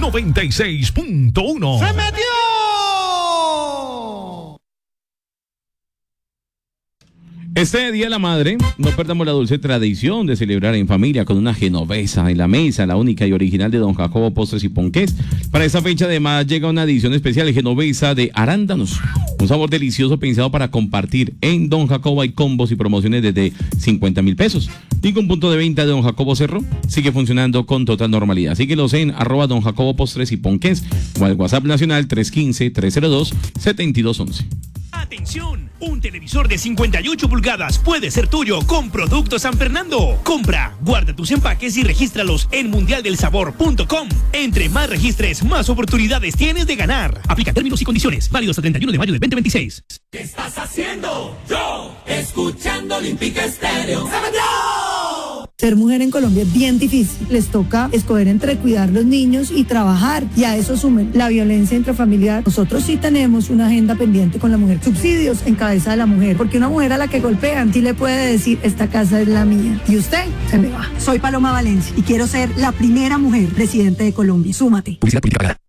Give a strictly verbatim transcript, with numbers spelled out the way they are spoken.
noventa y seis punto uno. ¡Se metió! Este Día de la Madre, no perdamos la dulce tradición de celebrar en familia con una genovesa en la mesa, la única y original de Don Jacobo Postres y Ponqués. Para esta fecha además llega una edición especial de genovesa de arándanos, un sabor delicioso pensado para compartir. En Don Jacobo hay combos y promociones desde cincuenta mil pesos. Ningún punto de venta de Don Jacobo Cerro sigue funcionando con total normalidad. Síguelos en arroba Don Jacobo Postres y Ponqués o al WhatsApp nacional tres uno cinco, tres cero dos, siete dos uno uno. ¡Atención! Un televisor de cincuenta y ocho pulgadas puede ser tuyo con Productos San Fernando. Compra, guarda tus empaques y regístralos en mundial del sabor punto com. Entre más registres, más oportunidades tienes de ganar. Aplica términos y condiciones. Válido hasta el treinta y uno de mayo del veinte veintiséis. ¿Qué estás haciendo? Yo, escuchando Olímpica Estéreo. Ser mujer en Colombia es bien difícil. Les toca escoger entre cuidar los niños y trabajar. Y a eso sumen la violencia intrafamiliar. Nosotros sí tenemos una agenda pendiente con la mujer. Subsidios en cabeza de la mujer. Porque una mujer a la que golpean sí le puede decir, esta casa es la mía. Y usted se me va. Soy Paloma Valencia y quiero ser la primera mujer presidente de Colombia. Súmate. Publicidad política pagada.